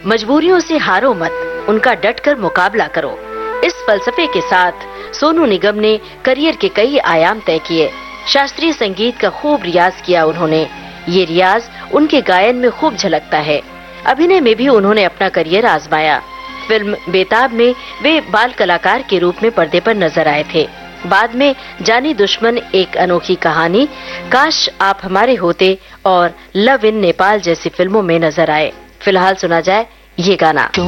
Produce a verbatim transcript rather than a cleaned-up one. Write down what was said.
मजबूरियों से हारो मत, उनका डटकर मुकाबला करो। इस फलसफे के साथ सोनू निगम ने करियर के कई आयाम तय किए। शास्त्रीय संगीत का खूब रियाज किया उन्होंने। ये रियाज उनके गायन में खूब झलकता है। अभिनय में भी उन्होंने अपना करियर आजमाया। फिल्म बेताब में वे बाल कलाकार के रूप में पर्दे पर नजर आए थे। बाद में जानी दुश्मन, एक अनोखी कहानी, काश आप हमारे होते और लव इन नेपाल जैसी फिल्मों में नजर आए। फिलहाल सुना जाए ये गाना।